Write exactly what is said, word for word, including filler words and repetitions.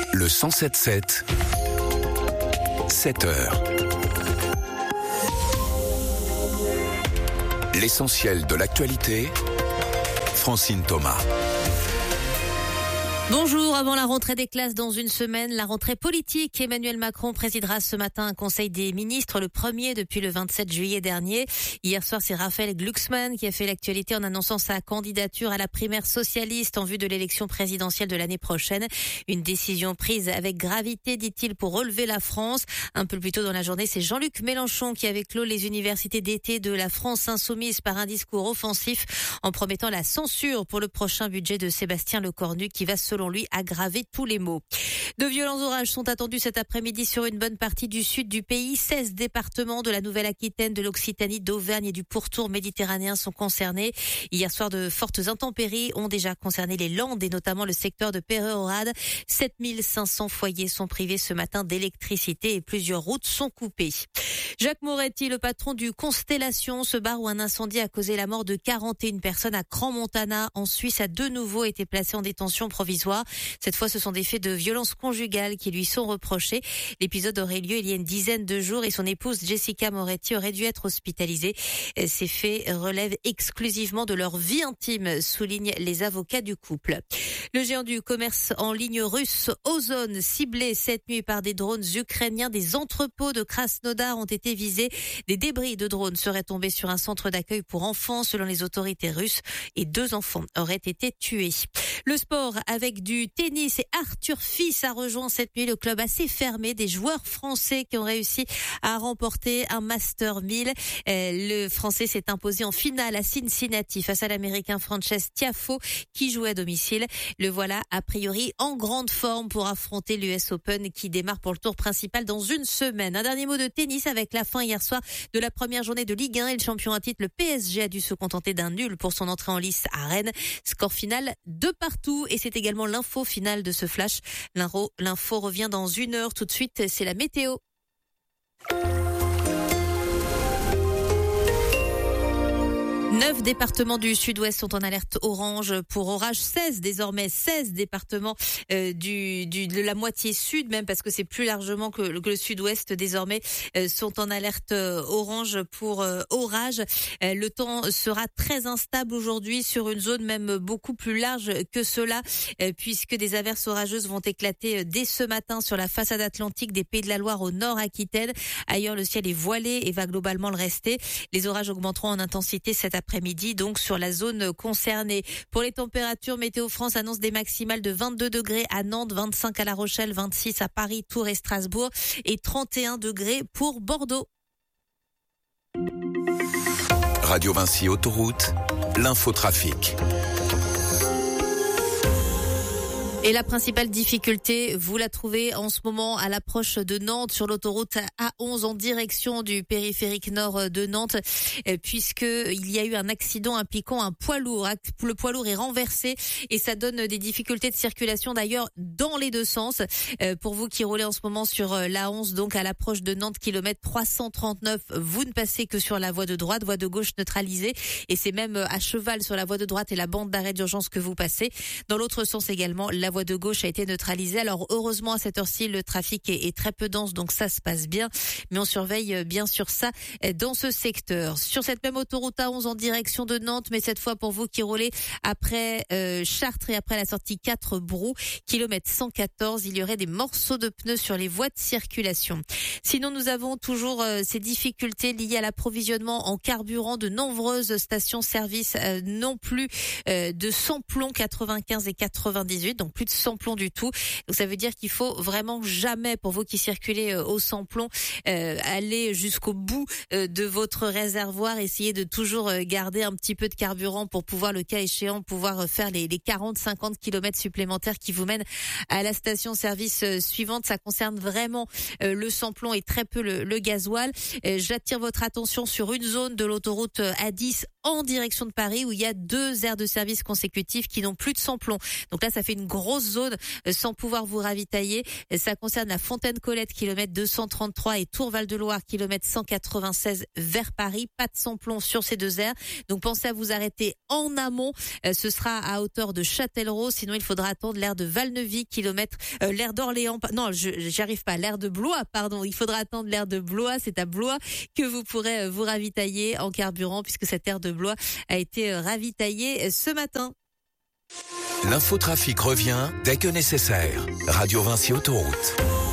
Le cent sept sept, sept heures. L'essentiel de l'actualité, Francine Thomas. Bonjour, avant la rentrée des classes dans une semaine, la rentrée politique. Emmanuel Macron présidera ce matin un conseil des ministres, le premier depuis le vingt-sept juillet dernier. Hier soir, c'est Raphaël Glucksmann qui a fait l'actualité en annonçant sa candidature à la primaire socialiste en vue de l'élection présidentielle de l'année prochaine. Une décision prise avec gravité, dit-il, pour relever la France. Un peu plus tôt dans la journée, c'est Jean-Luc Mélenchon qui avait clos les universités d'été de la France insoumise par un discours offensif en promettant la censure pour le prochain budget de Sébastien Lecornu qui va, selon lui, aggraver tous les maux. De violents orages sont attendus cet après-midi sur une bonne partie du sud du pays. seize départements de la Nouvelle-Aquitaine, de l'Occitanie, d'Auvergne et du pourtour méditerranéen sont concernés. Hier soir, de fortes intempéries ont déjà concerné les Landes et notamment le secteur de Peyrehorade. sept mille cinq cents foyers sont privés ce matin d'électricité et plusieurs routes sont coupées. Jacques Moretti, le patron du Constellation, ce bar où un incendie a causé la mort de quarante et une personnes à Crans-Montana en Suisse, a de nouveau été placé en détention provisoire. Cette fois, ce sont des faits de violence conjugale qui lui sont reprochés. L'épisode aurait lieu il y a une dizaine de jours et son épouse Jessica Moretti aurait dû être hospitalisée. Ces faits relèvent exclusivement de leur vie intime, soulignent les avocats du couple. Le géant du commerce en ligne russe Ozon, ciblé cette nuit par des drones ukrainiens, des entrepôts de Krasnodar ont été visés. Des débris de drones seraient tombés sur un centre d'accueil pour enfants selon les autorités russes et deux enfants auraient été tués. Le sport avec du tennis et Arthur Fils a rejoint cette nuit le club assez fermé des joueurs français qui ont réussi à remporter un Master mille. Le français s'est imposé en finale à Cincinnati face à l'américain Frances Tiafoe qui jouait à domicile. Le voilà a priori en grande forme pour affronter l'U S Open qui démarre pour le tour principal dans une semaine. Un dernier mot de tennis avec la fin hier soir de la première journée de Ligue un et le champion à titre, le P S G, a dû se contenter d'un nul pour son entrée en lice à Rennes. Score final de partout et c'est également l'info finale de ce flash. L'info, l'info revient dans une heure. Tout de suite, c'est la météo. Neuf départements du sud-ouest sont en alerte orange pour orage. seize désormais, seize départements euh, du, du de la moitié sud, même parce que c'est plus largement que, que le sud-ouest désormais, euh, sont en alerte euh, orange pour euh, orage. Euh, le temps sera très instable aujourd'hui sur une zone même beaucoup plus large que cela, euh, puisque des averses orageuses vont éclater dès ce matin sur la façade atlantique des Pays de la Loire au nord Aquitaine. Ailleurs, le ciel est voilé et va globalement le rester. Les orages augmenteront en intensité cet après-midi, donc sur la zone concernée. Pour les températures, Météo France annonce des maximales de vingt-deux degrés à Nantes, vingt-cinq à La Rochelle, vingt-six à Paris, Tours et Strasbourg et trente et un degrés pour Bordeaux. Radio Vinci Autoroute, l'infotrafic. Et la principale difficulté, vous la trouvez en ce moment à l'approche de Nantes sur l'autoroute A onze en direction du périphérique nord de Nantes, puisque il y a eu un accident impliquant un poids lourd. Le poids lourd est renversé et ça donne des difficultés de circulation d'ailleurs dans les deux sens. Pour vous qui roulez en ce moment sur l'A onze, donc à l'approche de Nantes, kilomètre trois cent trente-neuf, vous ne passez que sur la voie de droite, voie de gauche neutralisée, et c'est même à cheval sur la voie de droite et la bande d'arrêt d'urgence que vous passez. Dans l'autre sens également, la voie de gauche a été neutralisée. Alors heureusement à cette heure-ci le trafic est, est très peu dense, donc ça se passe bien, mais on surveille bien sûr ça dans ce secteur. Sur cette même autoroute A onze en direction de Nantes, mais cette fois pour vous qui roulez après euh, Chartres et après la sortie quatre Brou, kilomètre cent quatorze, il y aurait des morceaux de pneus sur les voies de circulation. Sinon nous avons toujours euh, ces difficultés liées à l'approvisionnement en carburant. De nombreuses stations-service euh, non plus euh, de samplon quatre-vingt-quinze et quatre-vingt-dix-huit, donc plus de samplon du tout. Donc ça veut dire qu'il faut vraiment jamais, pour vous qui circulez euh, au samplon, euh, aller jusqu'au bout euh, de votre réservoir. Essayez de toujours euh, garder un petit peu de carburant pour pouvoir, le cas échéant, pouvoir euh, faire les, les quarante à cinquante kilomètres supplémentaires qui vous mènent à la station-service euh, suivante. Ça concerne vraiment euh, le samplon et très peu le, le gasoil. Euh, j'attire votre attention sur une zone de l'autoroute A dix en direction de Paris où il y a deux aires de service consécutives qui n'ont plus de samplon. Donc là, ça fait une grosse zone sans pouvoir vous ravitailler. Ça concerne la Fontaine-Colette, kilomètre deux cent trente-trois, et Tour-Val-de-Loire, kilomètre cent quatre-vingt-seize vers Paris. Pas de samplon sur ces deux aires. Donc pensez à vous arrêter en amont. Ce sera à hauteur de Châtellerault. Sinon, il faudra attendre l'aire de Valneuvy, kilomètre, euh, l'aire d'Orléans. Non, je, j'y arrive pas. L'aire de Blois, pardon. Il faudra attendre l'aire de Blois. C'est à Blois que vous pourrez vous ravitailler en carburant puisque cette aire de Blois a été ravitaillée ce matin. L'infotrafic revient dès que nécessaire. Radio Vinci Autoroute.